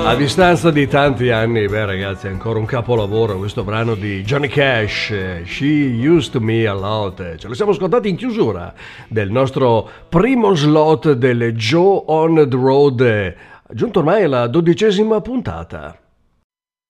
A distanza di tanti anni, beh ragazzi, è ancora un capolavoro questo brano di Johnny Cash, She Used to Me a Lot. Ce lo siamo ascoltati in chiusura del nostro primo slot del Joe on the Road, giunto ormai alla 12ª puntata.